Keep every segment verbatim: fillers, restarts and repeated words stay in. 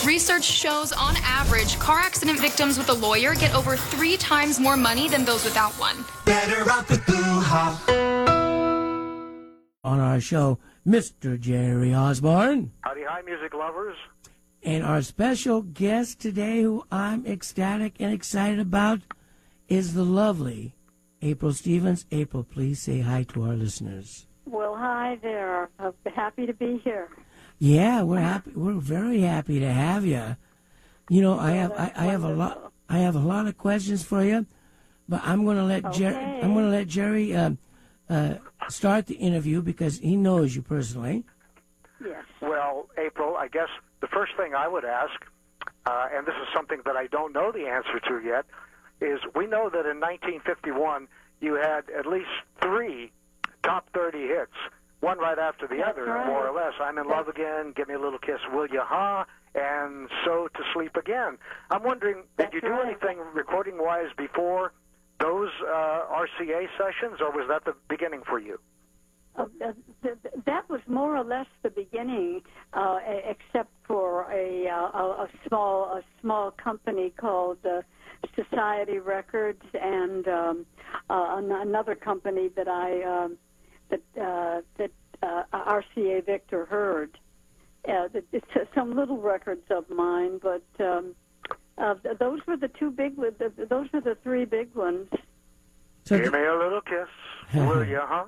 Research shows, on average, car accident victims with a lawyer get over three times more money than those without one. Better off with Boo-ha. On our show, Mister Jerry Osborne. Howdy, hi, music lovers. And our special guest today, who I'm ecstatic and excited about, is the lovely April Stevens. April, please say hi to our listeners. Well, hi there. I'm happy to be here. Yeah, we're happy. We're very happy to have you. You know, I have I, I have a lot I have a lot of questions for you, but I'm going to let okay. Jerry I'm going to let Jerry uh, uh, start the interview because he knows you personally. Yes. Well, April, I guess the first thing I would ask, uh, and this is something that I don't know the answer to yet, is we know that in nineteen fifty-one you had at least three top thirty hits. One right after the That's other, right. more or less. I'm in Love Again, Give Me a Little Kiss, Will Ya, Huh? And So To Sleep Again. I'm wondering, did That's you do right. anything recording-wise before those uh, R C A sessions, or was that the beginning for you? Uh, uh, th- th- that was more or less the beginning, uh, a- except for a, uh, a, a small a small company called uh, Society Records and um, uh, an- another company that I um, that uh, that uh, R C A Victor heard. Uh, it's uh, some little records of mine, but um, uh, th- those were the two big. The, those were the three big ones. So Give me a little kiss, will ya, huh?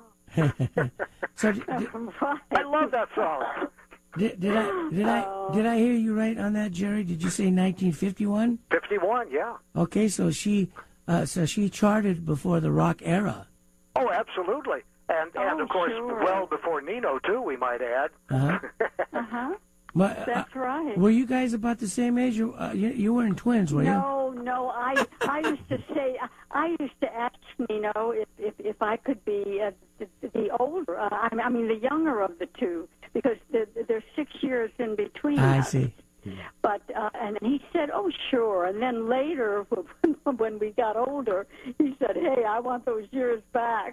so did, Right. I love that song. did, did I did I did I hear you right on that, Jerry? Did you say nineteen fifty-one? fifty-one, yeah. Okay, so she uh, so she charted before the rock era. Oh, absolutely. And, and Oh, of course, sure. well before Nino, too, we might add. Uh-huh. Uh-huh. But, uh, That's right. were you guys about the same age? You, uh, you, you weren't twins, were you? No, no. I I used to say I used to ask Nino if if, if I could be uh, the, the older. Uh, I mean, I mean the younger of the two because the, there's six years in between. I us. see. But uh, and he said, "Oh, sure." And then later, when we got older, he said, "Hey, I want those years back."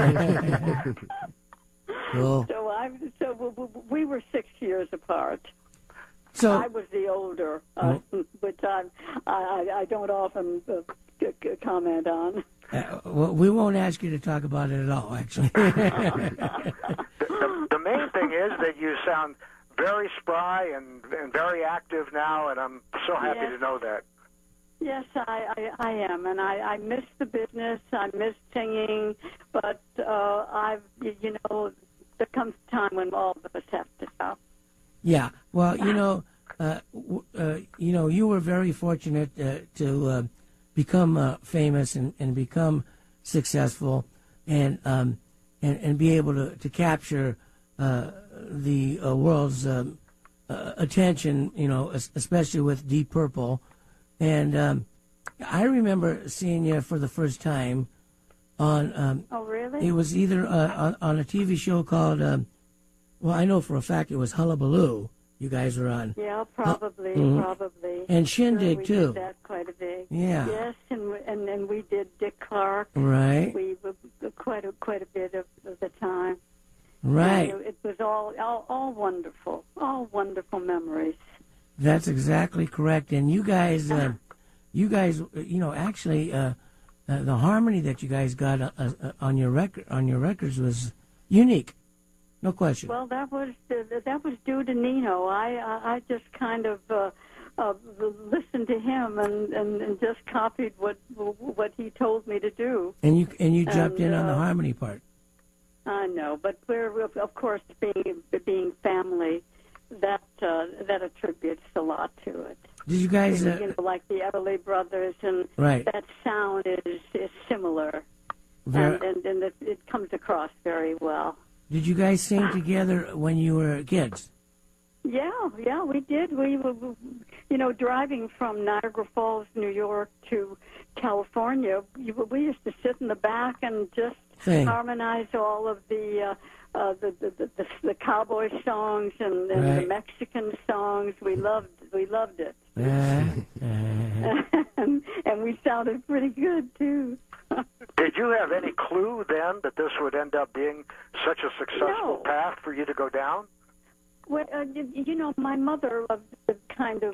Cool. So I so w- w- we were six years apart. So I was the older, uh, which I, I I don't often uh, c- c- comment on. uh, well, we won't ask you to talk about it at all, actually. The, the, the main thing is that you sound very spry and, and very active now, and I'm so happy Yes. to know that. Yes, I, I, I am, and I, I miss the business. I miss singing, but uh, I've you, you know there comes a time when all of us have to stop. Yeah. Well, you know, uh, w- uh, you know, you were very fortunate uh, to uh, become uh, famous and, and become successful, and um, and and be able to to capture uh, the uh, world's um, uh, attention. You know, es- especially with Deep Purple, and um, I remember seeing you for the first time on. Um, Oh, really? it was either uh, on, on a T V show called. Um, Well, I know for a fact it was Hullabaloo you guys were on. Yeah, probably, Mhm. probably. And Sure, Shindig, we too. Did that quite a bit. Yeah. Yes, and we- and and we did Dick Clark. Right. We were quite a quite a bit of, of the time. Right. And it was all, all all wonderful, all wonderful memories. That's exactly correct. And you guys, uh, you guys, uh, you know, actually, uh, uh, the harmony that you guys got uh, uh, on your record on your records was unique. No question. Well, that was uh, that was due to Nino. I I, I just kind of uh, uh, listened to him and, and, and just copied what what he told me to do. and you and you jumped and, in on the uh, harmony part. I know, but we're of course being being family. That uh, that attributes a lot to it. Did you guys? you Uh, know, like the Everly Brothers, and Right. that sound is is similar, ver- and and, and it, it comes across very well. did you guys sing together when you were kids? Yeah, yeah, we did. We were, you know, driving from Niagara Falls, New York to California, you- we used to sit in the back and just Sing. harmonize all of the uh, uh, the, the, the the the cowboy songs and, and Right. the Mexican songs. We loved we loved it, Uh, uh, and, and we sounded pretty good too. Did you have any clue then that this would end up being such a successful No. path for you to go down? Well, uh, you, you know, my mother loved to kind of